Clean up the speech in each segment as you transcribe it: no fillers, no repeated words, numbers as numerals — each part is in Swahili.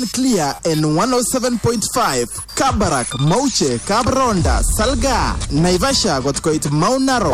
Clear in 107.5 Kabarak, Mauche, Kabronda, Salga, Naivasha got quite Mount Narok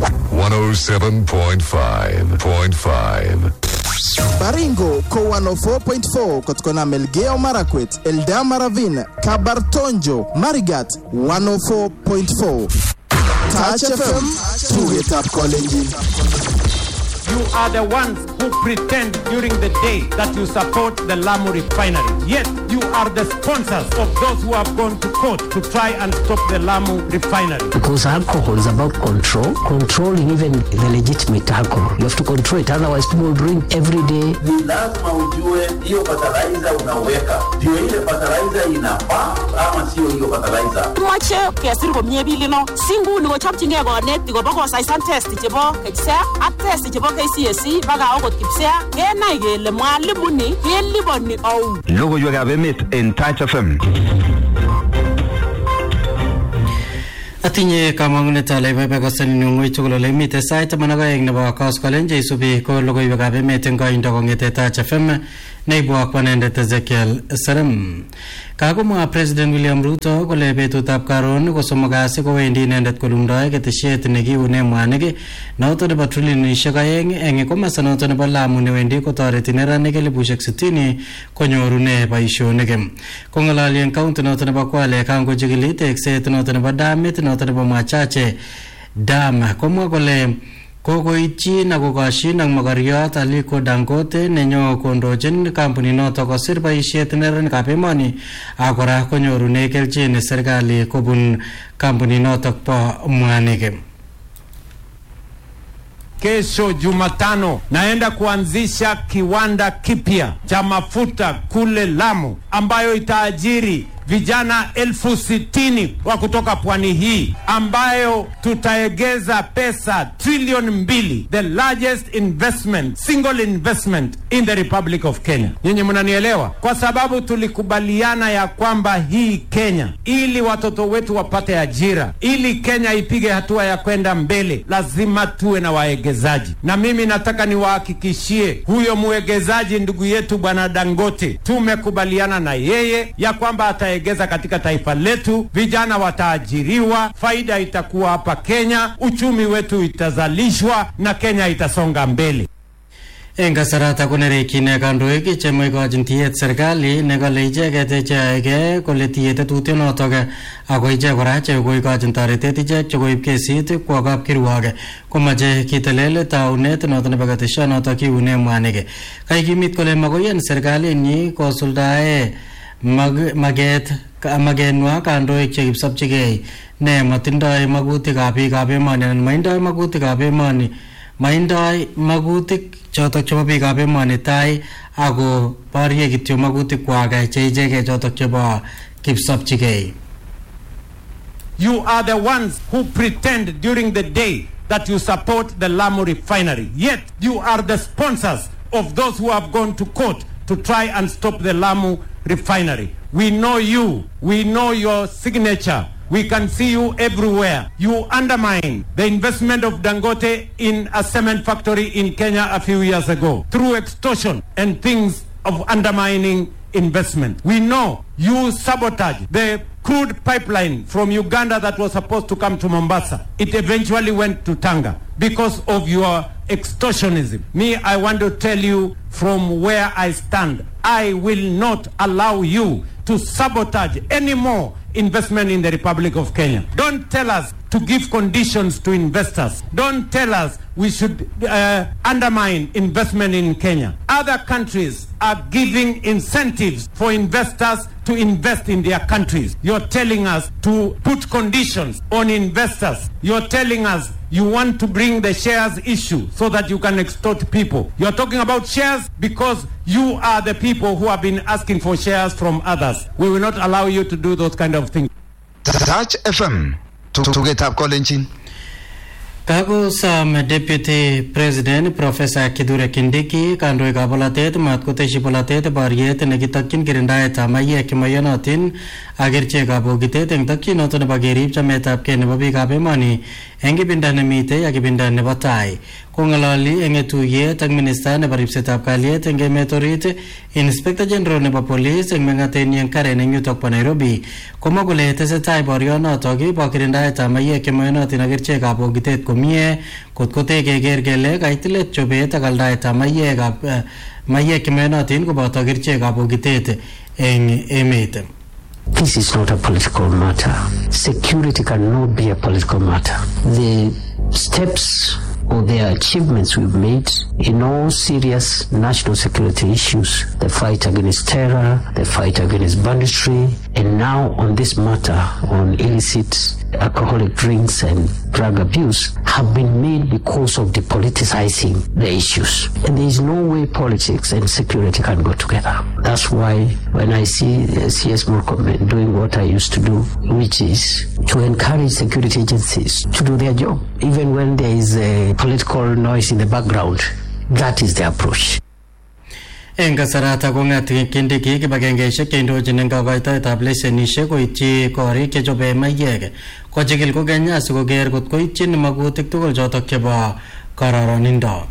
107.5. Baringo ko 104.4 Kotkona Melgeo Marakwet, Eldama Ravine, Kabartonjo, Marigat 104.4. Touch FM, to it up calling. You are the ones who pretend during the day that you support the Lamu refinery. Yet you are the sponsors of those who have gone to court to try and stop the Lamu refinery. Because alcohol is about controlling even the legitimate alcohol. You have to control it, otherwise people drink every day. Ni lazima ujue hiyo fertilizer unaweka ndio ile fertilizer inafaa ama sio hiyo fertilizer. Tuache kiasi kwa miebili no singu ni gochapchinge go net go bako science test chebo kesa at test chebo KCSE baga okot kipsea kenai kele mwalimu ni keliboni au logoiwekab emet en Touch FM. Atinye kamang'unet ale bebekosani ng'oi tugul ole mite sait managaeng nebo koskolen jeisubi ko logoiwekab emet eng koindo kong'ete Touch FM neibu akwanendet Ezekiel Serem. Kakomwa President William Ruto kole betutab karon ko somok kasi kowendi inendet kolumdoi ketesiet nekiune mwanik noto nebo trilionishek 2 eng komasta noto nebo Lamu newendi kotoreti neranik 60,000 konyorune boisionik. Kong'ololi eng county noto nebo Kwale kangochikili tekset noto nebo damit noto nebo Mwachache Dam komwa kole kokoityin ak kokoshin ak magariot Aliko Dangote nenyo kondochin kampuni noto kosir boisiet neranikab emoni ak kora konyorune kelchin serikali kobun kampuni noto bo mwanik. Kesho Jumatano naenda kuanzisha kiwanda kipya cha mafuta kule Lamu ambayo itaajiri vijana 60,000 wa kutoka pwani hii ambayo tutaegeza pesa trilioni 2, the largest investment, single investment in the Republic of Kenya. Nyinyi mnanielewa? Kwa sababu tulikubaliana ya kwamba hii Kenya, ili watoto wetu wapate ajira, ili Kenya ipige hatua ya kwenda mbele, lazima tuwe na waegezaji. Na mimi nataka niwahakikishie huyo muegezaji ndugu yetu Bwana Dangote, tumekubaliana na yeye ya kwamba egeza katika taifa letu, vijana wataajiriwa, faida itakuwa hapa Kenya, uchumi wetu itazalishwa na Kenya itasonga mbele. Enga sarata konerekine kandoik chemo ikochin tiet serikali nekale icheket icheke kole tiet tutyo notok ako ichek kora chekoikochin toretet ichek chekoib kesit kwo kapkirwok komache kitelel taunet noto nebo ketesho noto kiune mwanik. Kaikimit kole makoyen serikalinyi kosuldae magenwa kandoik chekipsopchigei ne matindoi magutikab biikab emoni anan maindoi magutik chotok chebo biikab emoni tai ako borye kityo magutikwak che icheke chotok chebo kipsopchigei. You are the ones who pretend during the day that you support the Lamu refinery, yet you are the sponsors of those who have gone to court to try and stop the Lamu refinery. We know you. We know your signature. We can see you everywhere. You undermine the investment of Dangote in a cement factory in Kenya a few years ago through extortion and things of undermining investment. We know you sabotage the crude pipeline from Uganda that was supposed to come to Mombasa. It eventually went to Tanga because of your extortionism. Me, I want to tell you from where I stand, I will not allow you to sabotage any more investment in the Republic of Kenya. Don't tell us to give conditions to investors. Don't tell us we should undermine investment in Kenya. Other countries are giving incentives for investors to invest in their countries. You're telling us to put conditions on investors. You're telling us you want to bring the shares issue so that you can extort people. You're talking about shares because you are the people who have been asking for shares from others. We will not allow you to do those kind of things. Touch FM to get up calling. Kago Sam Deputy President Professor Kithure Kindiki kandoikab bolatet matkoteshi bolatet bariet nekitokyin kirindaetab mayek chemayonotin ak kerichekab bokitet eng tokyinoto nebo kerib chametabgei nebo biikab emoni eng ibinda nemitei ak ibinda nebo tai. kongalali eng tuyet ak minister nebo ripsetab kalyet eng emet orit. Inspector General nebo Police eng mengatenyi eng Karen eng yutok po Nairobi komwa kole tesetai boryonotok bo kirindaetab mayek chemoyonotin ak kerichekab bokitet komie kotko keker kele kaitilet chobet ak aldaetab mayek chemoyonotin koboto kerichekab bokitet eng emet. This is not a political matter. Security cannot be a political matter. The steps or the achievements we've made in all serious national security issues, the fight against terror, the fight against banditry, and now on this matter on illicit alcoholic drinks and drug abuse, have been made because of depoliticizing the issues. And there is no way politics and security can go together. That's why when I see CS Murkomen doing what I used to do, which is to encourage security agencies to do their job, even when there is a political noise in the background, that is the approach. Eng kasarata kongat kindiki kibagengeishek cheindochin eng kakoitoetab lesenishek koityi korik chechobe mayek kochikil kokeny asikoker kot koityin magutik tugul chotok chebo kararanindo.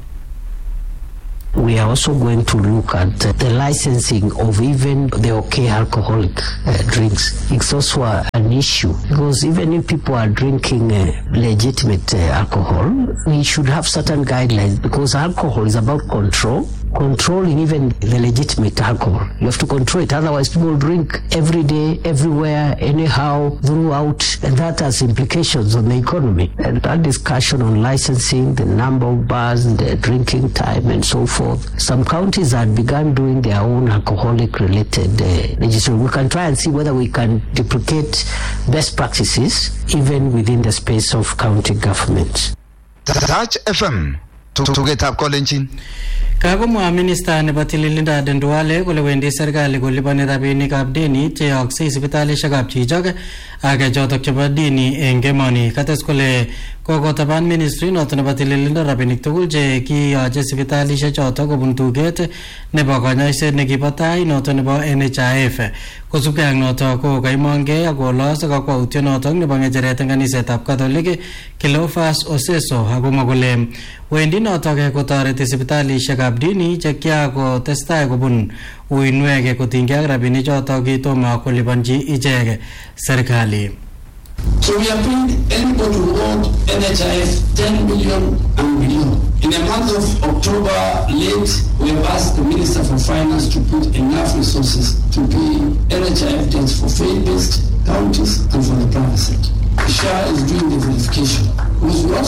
We are also going to look at the licensing of even the okay alcoholic drinks. It's also an issue because even if people are drinking legitimate alcohol, we should have certain guidelines because alcohol is about controlling even the legitimate alcohol. You have to control it, otherwise people drink every day, everywhere, anyhow, throughout, and that has implications on the economy. And that discussion on licensing, the number of bars, the drinking time, and so forth. Some counties had begun doing their own alcoholic-related legislation. We can try and see whether we can duplicate best practices even within the space of county government. Touch FM. Tugetab kolenjin. Kagomwa minister nebo tililindo Aden Duale kole wendi serikali kolipani rabinikab deni cheyoksei sipitalishekab chichok ak chotok chebo dini eng emoni. Kates kole kokotaban ministry noto nebo tililindo rabinik tugul che kiyoche sipitalishek chotok kobun tuget nebo konyoiset nekibo tai noto nebo NHIF. Kosubkei ak noto ko kaimongei ak kolos kakwautyo notok nebo ngecheret eng kanisetab Catholic Cleophas Oseso akomwa kole wendi notok kotoreti sipitalishekab dini che kiakotestai kobun uinwek kotinygei ak rabinik chotok kitomo kolipanji ichek serikali. So we are paying anybody who owed NHIF 10 million and below. In the month of October late, we have asked the Minister for Finance to put enough resources to pay NHIF debts for faith-based counties and for the private sector. SHA is doing the verification.